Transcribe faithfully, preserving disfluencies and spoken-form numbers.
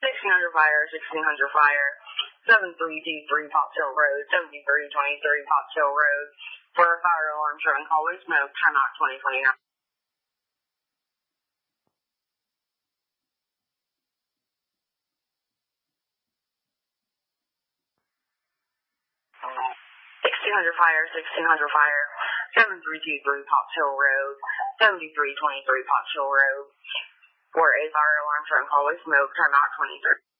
sixteen hundred fire, sixteen hundred fire, seven three two three Potts Hill Road, seventy-three twenty-three Potts Hill Road, for a fire alarm showing hallway smoke, timeout twenty twenty-nine. sixteen hundred fire, sixteen hundred fire, seven three two three Potts Hill Road, seventy-three twenty-three Potts Hill Road, for a fire alarm showing hallway smoke, timeout twenty-three.